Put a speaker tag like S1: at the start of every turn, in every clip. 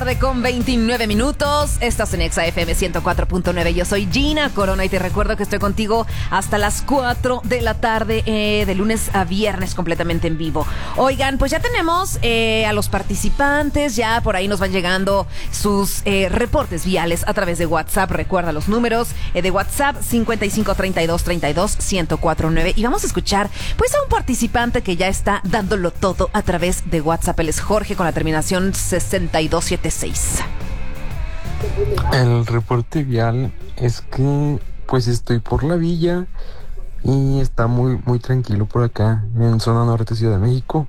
S1: Con 29 minutos, estás en Exa FM 104.9. Yo soy Gina Corona y te recuerdo que estoy contigo hasta las 4 de la tarde, de lunes a viernes, completamente en vivo. Oigan, pues ya tenemos a los participantes, ya por ahí nos van llegando sus reportes viales a través de WhatsApp. Recuerda los números de WhatsApp 5532321049 y vamos a escuchar pues a un participante que ya está dándolo todo a través de WhatsApp. Él es Jorge con la terminación 6276.
S2: El reporte vial es que pues estoy por la villa y está muy tranquilo por acá en zona norte, Ciudad de México,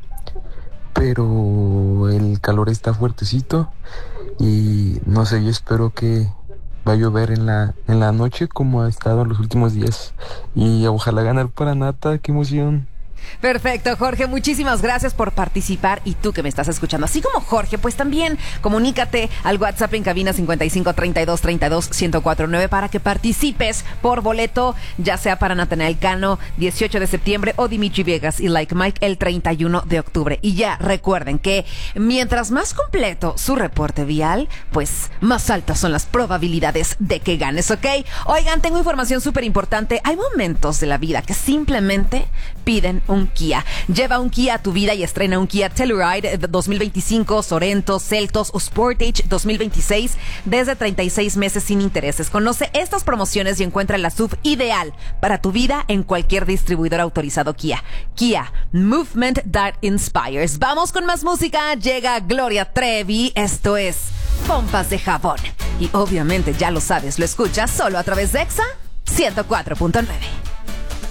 S2: pero el calor está fuertecito y no sé, yo espero que va a llover en la noche como ha estado en los últimos días y ojalá ganar para Nata, qué emoción.
S1: Perfecto, Jorge, muchísimas gracias por participar. Y tú que me estás escuchando, así como Jorge, pues también comunícate al WhatsApp en cabina 5532321049 para que participes por boleto, ya sea para Natanael Cano 18 de septiembre o Dimitri Vegas y Like Mike el 31 de octubre. Y ya recuerden que mientras más completo su reporte vial, pues más altas son las probabilidades de que ganes, ¿ok? Oigan, tengo información súper importante. Hay momentos de la vida que simplemente piden un Kia. Lleva un Kia a tu vida y estrena un Kia Telluride 2025, Sorento, Seltos o Sportage 2026 desde 36 meses sin intereses. Conoce estas promociones y encuentra la SUV ideal para tu vida en cualquier distribuidor autorizado Kia. Kia, movement that inspires. Vamos con más música. Llega Gloria Trevi. Esto es Pompas de Jabón. Y obviamente ya lo sabes, lo escuchas solo a través de Exa 104.9.